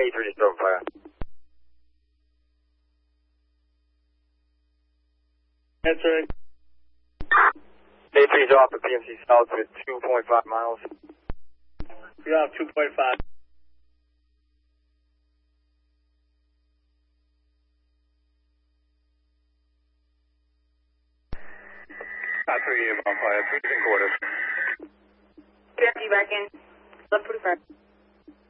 A3 just over fire. That's right. A3's off at PMC South with 2.5 miles. You're off 2.5. Three on fire, 3 and quarters. Get you back in. Left 45.